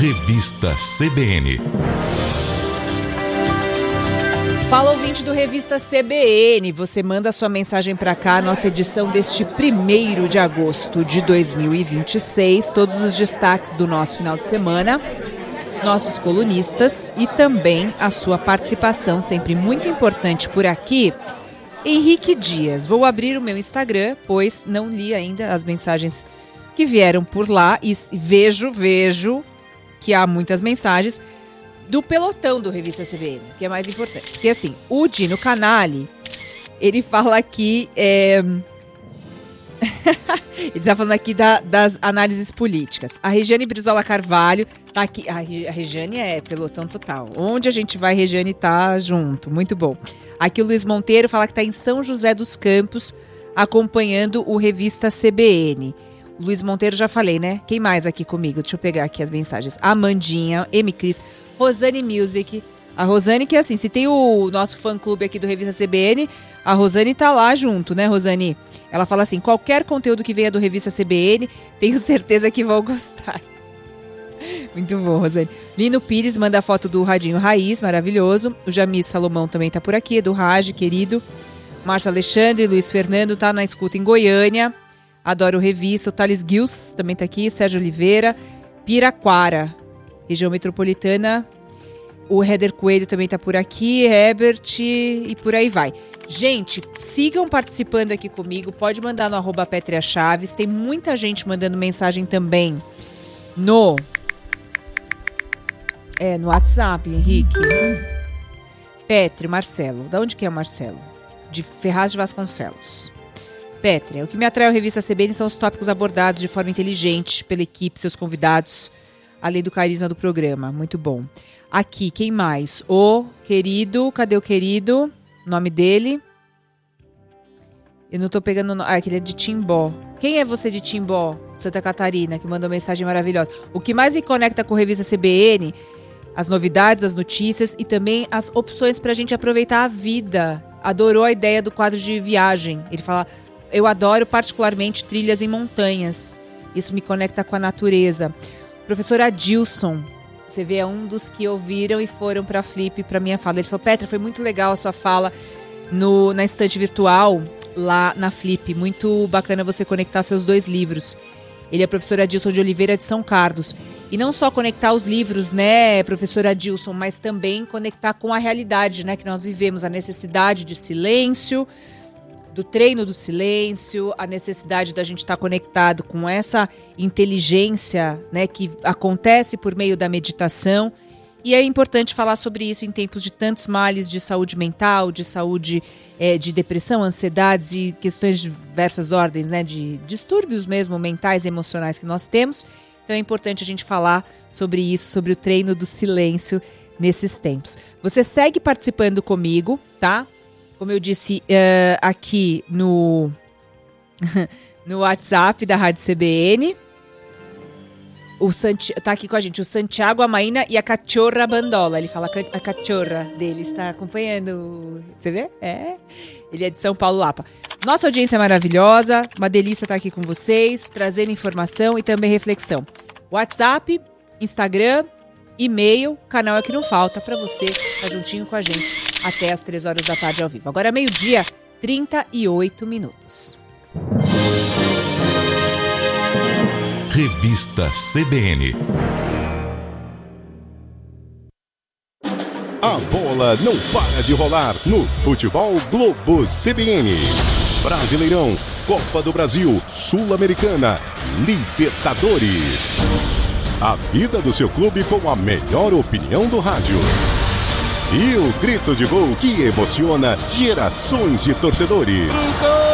Revista CBN. Fala, ouvinte do Revista CBN, você manda sua mensagem para cá, nossa edição deste 1º de agosto de 2026, todos os destaques do nosso final de semana, nossos colunistas e também a sua participação, sempre muito importante por aqui. Henrique Dias, vou abrir o meu Instagram, pois não li ainda as mensagens que vieram por lá e vejo que há muitas mensagens do pelotão do Revista CBN, que é mais importante. Porque assim, o Dino Canali, ele fala aqui, ele tá falando aqui das análises políticas. A Regiane Brizola Carvalho tá aqui, a Regiane é pelotão total. Onde a gente vai, Regiane tá junto, muito bom. Aqui o Luiz Monteiro fala que tá em São José dos Campos, acompanhando o Revista CBN. Luiz Monteiro, já falei, né? Quem mais aqui comigo? Deixa eu pegar aqui as mensagens. Amandinha, M. Cris, Rosane Music. A Rosane que, assim, se tem o nosso fã-clube aqui do Revista CBN, a Rosane tá lá junto, né, Rosane? Ela fala assim, qualquer conteúdo que venha do Revista CBN, tenho certeza que vão gostar. Muito bom, Rosane. Lino Pires manda a foto do Radinho Raiz, maravilhoso. O Jamis Salomão também tá por aqui, do Raj, querido. Márcio Alexandre, Luiz Fernando tá na escuta em Goiânia. Adoro Revista. O Thales Gils também tá aqui. Sérgio Oliveira. Piraquara, região metropolitana. O Heather Coelho também tá por aqui. Herbert e por aí vai. Gente, sigam participando aqui comigo. Pode mandar no @Pétrea Chaves. Tem muita gente mandando mensagem também no WhatsApp, Henrique. Pétrea, Marcelo. Da onde que é o Marcelo? De Ferraz de Vasconcelos. Pétrea, o que me atrai à Revista CBN são os tópicos abordados de forma inteligente pela equipe, seus convidados, além do carisma do programa. Muito bom. Aqui, quem mais? O querido, cadê o querido? O nome dele? Eu não tô pegando o nome. Ah, aquele é de Timbó. Quem é você de Timbó, Santa Catarina, que mandou mensagem maravilhosa? O que mais me conecta com a Revista CBN, as novidades, as notícias e também as opções pra gente aproveitar a vida. Adorou a ideia do quadro de viagem. Ele fala... Eu adoro particularmente trilhas em montanhas. Isso me conecta com a natureza. Professor Adilson, você vê, é um dos que ouviram e foram para a Flip, para minha fala. Ele falou, Pétrea, foi muito legal a sua fala na estante virtual, lá na Flip. Muito bacana você conectar seus 2 livros. Ele é professor Adilson de Oliveira de São Carlos. E não só conectar os livros, né, professor Adilson, mas também conectar com a realidade, né, que nós vivemos. A necessidade de silêncio, do treino do silêncio, a necessidade da gente estar conectado com essa inteligência, né, que acontece por meio da meditação. E é importante falar sobre isso em tempos de tantos males de saúde mental, de saúde, de depressão, ansiedades e questões de diversas ordens, né, de distúrbios mesmo mentais e emocionais que nós temos. Então é importante a gente falar sobre isso, sobre o treino do silêncio nesses tempos. Você segue participando comigo, tá? Como eu disse aqui no WhatsApp da Rádio CBN. Tá aqui com a gente o Santiago Amaína e a Cachorra Bandola. Ele fala a cachorra dele, está acompanhando. Você vê? Ele é de São Paulo, Lapa. Nossa audiência é maravilhosa, uma delícia estar aqui com vocês, trazendo informação e também reflexão. WhatsApp, Instagram, e-mail, canal é que não falta para você estar juntinho com a gente até as 3 horas da tarde ao vivo. Agora é 12h, 38 minutos. Revista CBN. A bola não para de rolar no Futebol Globo CBN. Brasileirão, Copa do Brasil, Sul-Americana, Libertadores. A vida do seu clube com a melhor opinião do rádio. E o grito de gol que emociona gerações de torcedores.